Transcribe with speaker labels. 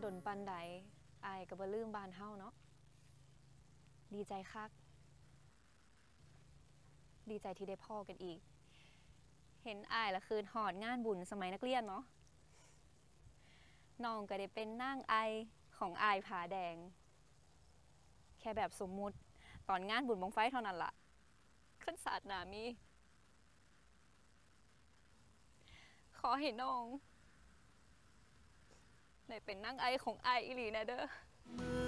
Speaker 1: นปันใดอายก็บ่ลืมบ้านเฮาเนาะดีใจคักดีใจที่ได้พ่อกันอีก เห็นอายละคืนหอดงานบุญสมัยนักเรียนเนาะน้องก็ได้เป็นนางไอของอายผาแดง แค่แบบสมมุติตอนงานบุญบั้งไฟเท่านั้นล่ะขึ้นศาสนามีขอให้น้องได้เป็นนางไอของอายอีหลีนะเด้อ